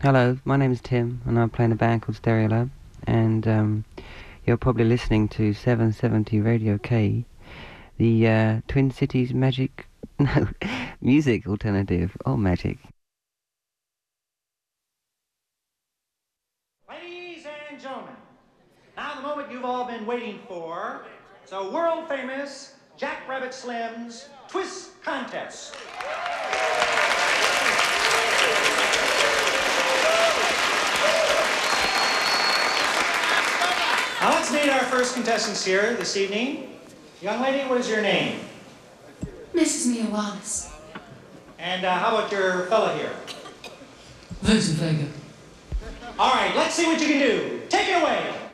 Hello, my name is Tim, and I play in a band called Stereolab, and you're probably listening to 770 Radio K, the Twin Cities Magic, no, music alternative, or magic. Ladies and gentlemen, now the moment you've all been waiting for, it's a world-famous Jack Rabbit Slim's Twist Contest. Now let's meet our first contestants here this evening. Young lady, what is your name? Mrs. Mia Wallace. And how about your fella here? Vincent Vega. All right, let's see what you can do. Take it away.